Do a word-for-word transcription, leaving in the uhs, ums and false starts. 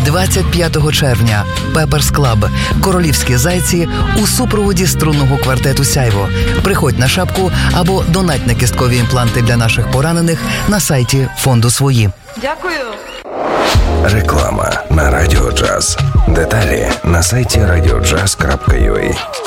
двадцять п'ятого червня. Пеперс Клаб. Королівські зайці у супроводі струнного квартету «Сяйво». Приходь на шапку або донать на кісткові імпланти для наших поранених на сайті фонду «Свої». Дякую. Реклама на Радіо Джаз. Деталі на сайті радіоджаз крапка ю а.